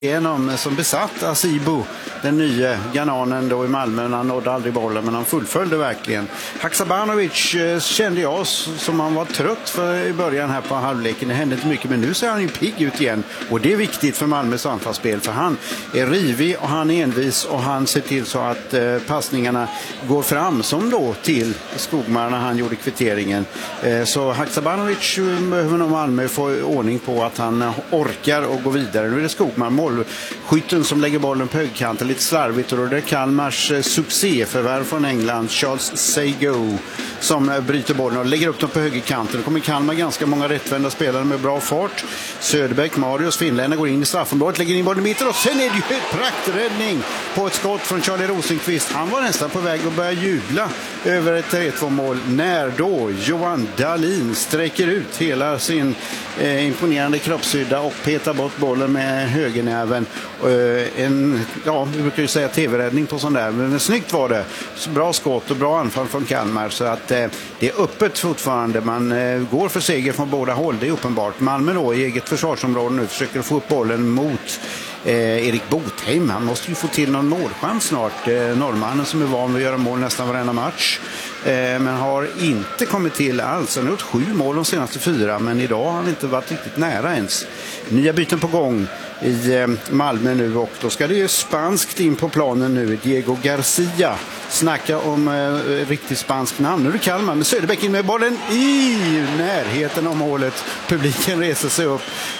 igenom som besatt Asibo, den nya Ghananen då i Malmö. Han nådde aldrig bollen, men han fullföljde verkligen. Haksabanovic kände jag som han var trött för i början här på halvleken. Det hände inte mycket, men nu ser han ju pigg ut igen. Och det är viktigt för Malmös anfallsspel, för han är rivig och han är envis och han ser till så att passningarna går fram, som då till Skogmar när han gjorde kvitteringen. Så Haksabanovic behöver nog Malmö få ordning på att han orkar och gå vidare. Nu är det Skogmar, målskytten, som lägger bollen på högkanten lite slarvigt, och det är Kalmars succéförvärv från England, Charles Seigo, som bryter bollen och lägger upp dem på högerkanten. Då kommer Kalmar ganska många rättvända spelare med bra fart. Söderberg, Marius, finländarna går in i straffområdet, lägger in bollen i mitten och sen är det ju ett prakträddning på ett skott från Charlie Rosenqvist. Han var nästan på väg att börja jubla över ett 3-2-mål när då Johan Dahlin sträcker ut hela sin imponerande kroppshydda och petar bort bollen med högernäven. Vi brukar ju säga tv-räddning på sån där, men snyggt var det. Så bra skott och bra anfall från Kalmar, så att det är öppet fortfarande. Man går för seger från båda håll, det är uppenbart. Malmö då i eget försvarsområde nu försöker få upp bollen mot Erik Botheim. Han måste ju få till någon målchans snart. Norrmannen som är van vid att göra mål nästan varenda match, men har inte kommit till alls. Han har gjort 7 mål de senaste 4, men idag har han inte varit riktigt nära ens. Nya byten på gång i Malmö nu, och då ska det ju spanskt in på planen nu. Diego Garcia, snacka om riktigt spansk namn. Nu är det Kalmar med Söderbäck in med bollen i närheten av målet. Publiken reser sig upp.